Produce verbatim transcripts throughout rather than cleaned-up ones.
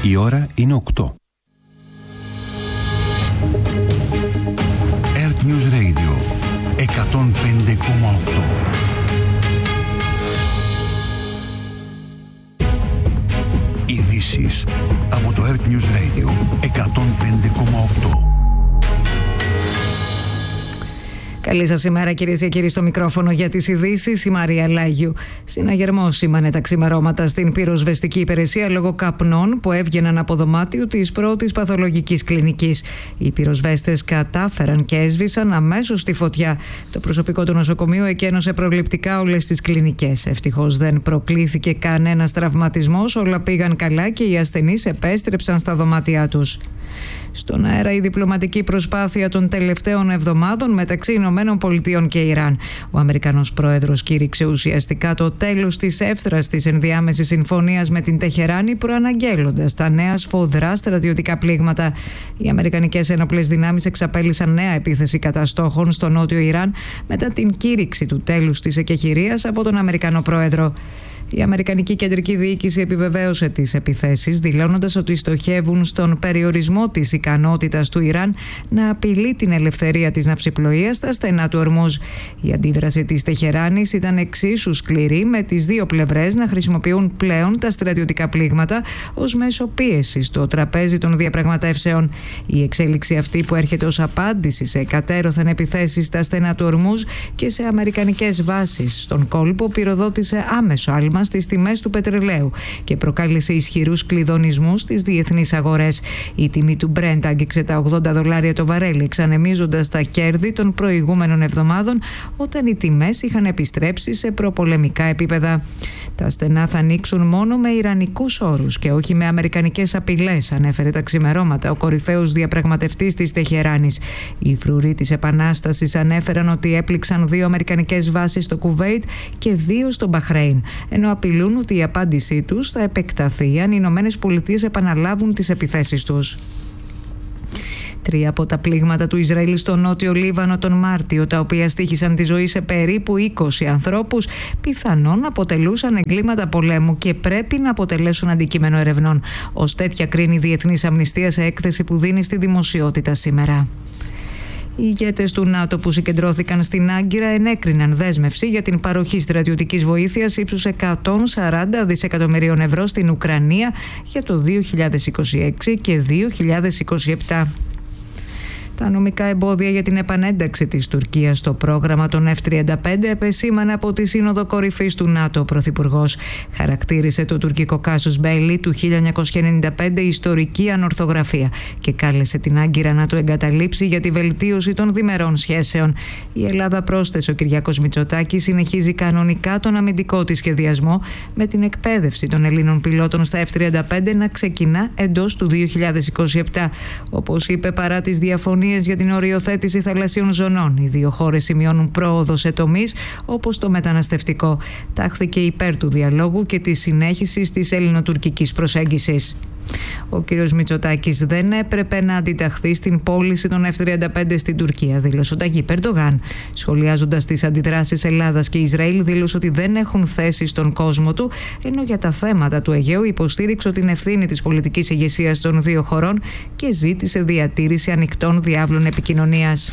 Η ώρα είναι οκτώ. Earth News Radio εκατόν πέντε κόμμα οκτώ. Ειδήσεις από το Earth News Radio εκατόν πέντε κόμμα οκτώ. Καλή σας ημέρα, κυρίες και κύριοι, στο μικρόφωνο για τις ειδήσεις η Μαρία Λάγιου. Συναγερμός σήμανε τα ξημερώματα στην πυροσβεστική υπηρεσία λόγω καπνών που έβγαιναν από δωμάτιο της πρώτης παθολογικής κλινικής. Οι πυροσβέστες κατάφεραν και έσβησαν αμέσως τη φωτιά. Το προσωπικό του νοσοκομείου εκένωσε προληπτικά όλες τις κλινικές. Ευτυχώς δεν προκλήθηκε κανένας τραυματισμός, όλα πήγαν καλά και οι ασθενείς επέστρεψαν στα δωμάτια τους. Στον αέρα η διπλωματική προσπάθεια των τελευταίων εβδομάδων μεταξύ Ηνωμένων Πολιτειών και Ιράν. Ο Αμερικανός πρόεδρος κήρυξε ουσιαστικά το τέλος της εύθρας της ενδιάμεσης συμφωνίας με την Τεχεράνη, προαναγγέλλοντας τα νέα σφοδρά στρατιωτικά πλήγματα. Οι αμερικανικές ένοπλες δυνάμεις εξαπέλυσαν νέα επίθεση κατά στόχων στο νότιο Ιράν μετά την κήρυξη του τέλους της εκεχηρίας από τον Αμερικανό πρόεδρο. Η Αμερικανική Κεντρική Διοίκηση επιβεβαίωσε τις επιθέσεις, δηλώνοντας ότι στοχεύουν στον περιορισμό της ικανότητας του Ιράν να απειλεί την ελευθερία της ναυσιπλοείας στα στενά του Ορμούζ. Η αντίδραση της Τεχεράνης ήταν εξίσου σκληρή, με τις δύο πλευρές να χρησιμοποιούν πλέον τα στρατιωτικά πλήγματα ως μέσο πίεσης στο τραπέζι των διαπραγματεύσεων. Η εξέλιξη αυτή, που έρχεται ως απάντηση σε κατέρωθεν επιθέσεις στα στενά του Ορμούζ και σε αμερικανικές βάσεις στον κόλπο, πυροδότησε άμεσο άλμα στις τιμές του πετρελαίου και προκάλεσε ισχυρούς κλειδονισμούς στις διεθνείς αγορές. Η τιμή του Brent άγγιξε τα ογδόντα δολάρια το βαρέλι, εξανεμίζοντας τα κέρδη των προηγούμενων εβδομάδων, όταν οι τιμές είχαν επιστρέψει σε προπολεμικά επίπεδα. Τα στενά θα ανοίξουν μόνο με ιρανικούς όρους και όχι με αμερικανικές απειλές, ανέφερε τα ξημερώματα ο κορυφαίος διαπραγματευτής της Τεχεράνης. Οι φρουροί της Επανάστασης ανέφεραν ότι έπληξαν δύο αμερικανικές βάσεις στο Κουβέιτ και δύο στο Μπαχρέιν, ενώ απειλούν ότι η απάντησή τους θα επεκταθεί αν οι Ηνωμένες Πολιτείες επαναλάβουν τις επιθέσεις τους. Τρία από τα πλήγματα του Ισραήλ στο νότιο Λίβανο τον Μάρτιο, τα οποία στοίχησαν τη ζωή σε περίπου είκοσι ανθρώπους, πιθανόν αποτελούσαν εγκλήματα πολέμου και πρέπει να αποτελέσουν αντικείμενο ερευνών. Ως τέτοια κρίνει η Διεθνής Αμνηστία σε έκθεση που δίνει στη δημοσιότητα σήμερα. Οι ηγέτες του ΝΑΤΟ που συγκεντρώθηκαν στην Άγκυρα ενέκριναν δέσμευση για την παροχή στρατιωτικής βοήθειας ύψους εκατόν σαράντα δισεκατομμυρίων ευρώ στην Ουκρανία για το δύο χιλιάδες είκοσι έξι και δύο χιλιάδες είκοσι επτά. Τα νομικά εμπόδια για την επανένταξη της Τουρκίας στο πρόγραμμα των εφ τριάντα πέντε επεσήμανε από τη Σύνοδο Κορυφής του ΝΑΤΟ. Ο Πρωθυπουργός χαρακτήρισε το τουρκικό κάσους Μπέιλι του χίλια εννιακόσια ενενήντα πέντε ιστορική ανορθογραφία και κάλεσε την Άγκυρα να το εγκαταλείψει για τη βελτίωση των διμερών σχέσεων. Η Ελλάδα, πρόσθεσε ο Κυριάκος Μητσοτάκης, συνεχίζει κανονικά τον αμυντικό της σχεδιασμό, με την εκπαίδευση των Ελλήνων πιλότων στα εφ τριάντα πέντε να ξεκινά εντός του δύο χιλιάδες είκοσι επτά. Όπως είπε, παρά τις διαφωνίες για την οριοθέτηση θαλασσίων ζωνών, οι δύο χώρες σημειώνουν πρόοδο σε τομείς όπως το μεταναστευτικό. Τάχθηκε υπέρ του διαλόγου και της συνέχισης της ελληνοτουρκικής προσέγγισης. Ο κ. Μητσοτάκης δεν έπρεπε να αντιταχθεί στην πώληση των εφ τριάντα πέντε στην Τουρκία, δήλωσε ο Ταγίπ Ερντογάν. Σχολιάζοντας τις αντιδράσεις Ελλάδας και Ισραήλ, δήλωσε ότι δεν έχουν θέση στον κόσμο του, ενώ για τα θέματα του Αιγαίου υποστήριξε την ευθύνη της πολιτικής ηγεσίας των δύο χωρών και ζήτησε διατήρηση ανοιχτών διάβλων επικοινωνίας.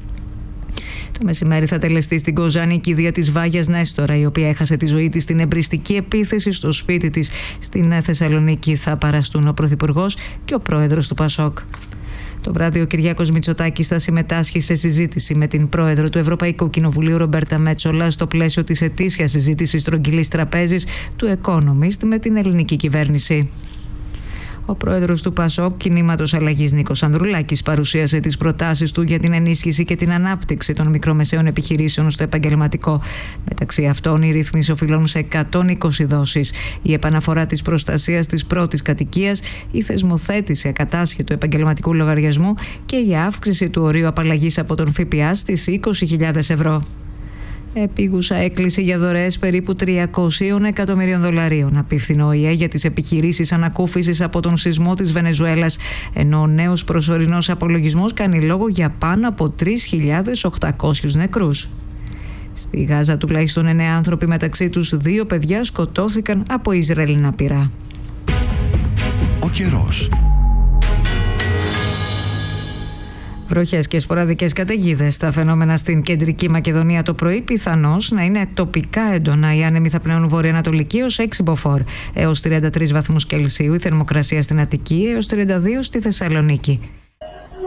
Το μεσημέρι θα τελεστεί στην Κοζάνη η κηδεία της Βάγιας Νέστορα, η οποία έχασε τη ζωή της στην εμπριστική επίθεση στο σπίτι της στην Θεσσαλονίκη. Θα παραστούν ο Πρωθυπουργός και ο Πρόεδρος του Πασόκ. Το βράδυ ο Κυριάκος Μητσοτάκης θα συμμετάσχει σε συζήτηση με την Πρόεδρο του Ευρωπαϊκού Κοινοβουλίου Ρομπέρτα Μέτσολα στο πλαίσιο της ετήσιας συζήτησης στρογγυλής τραπέζης του Economist με την ελληνική κυβέρνηση. Ο πρόεδρος του ΠΑΣΟΚ, Κινήματος Αλλαγής, Νίκος Ανδρουλάκης, παρουσίασε τις προτάσεις του για την ενίσχυση και την ανάπτυξη των μικρομεσαίων επιχειρήσεων στο επαγγελματικό. Μεταξύ αυτών, οι ρύθμιση οφείλουν σε εκατόν είκοσι δόσεις, η επαναφορά της προστασίας της πρώτης κατοικίας, η θεσμοθέτηση ακατάσχετου επαγγελματικού λογαριασμού και η αύξηση του ορίου απαλλαγής από τον ΦΠΑ στις είκοσι χιλιάδες ευρώ. Επίγουσα έκκληση για δωρεές περίπου τριακόσια εκατομμυρίων δολαρίων απίφθηνε ο ΟΗΕ για τις επιχειρήσεις ανακούφισης από τον σεισμό της Βενεζουέλας, ενώ ο νέος προσωρινός απολογισμός κάνει λόγο για πάνω από τρεις χιλιάδες οκτακόσιους νεκρούς. Στη Γάζα τουλάχιστον εννέα άνθρωποι, μεταξύ τους δύο παιδιά, σκοτώθηκαν από Ισραηλινά πυρά. Ο καιρός. Βροχές και σποραδικές καταιγίδες. Τα φαινόμενα στην κεντρική Μακεδονία το πρωί πιθανώς να είναι τοπικά έντονα. Οι άνεμοι θα πνέουν βορειοανατολική έως έξι μποφόρ έως τριάντα τρεις βαθμούς Κελσίου. Η θερμοκρασία στην Αττική έως τριάντα δύο στη Θεσσαλονίκη.